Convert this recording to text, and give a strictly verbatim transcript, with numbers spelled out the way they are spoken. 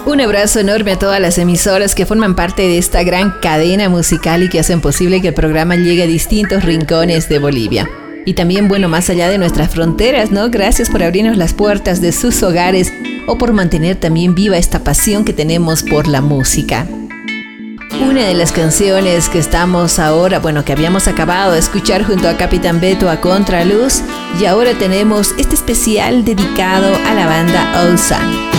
Un abrazo enorme a todas las emisoras que forman parte de esta gran cadena musical y que hacen posible que el programa llegue a distintos rincones de Bolivia. Y también, bueno, más allá de nuestras fronteras, ¿no? Gracias por abrirnos las puertas de sus hogares o por mantener también viva esta pasión que tenemos por la música. Una de las canciones que estamos ahora, bueno, que habíamos acabado de escuchar junto a Capitán Beto a Contraluz, y ahora tenemos este especial dedicado a la banda Old Sun.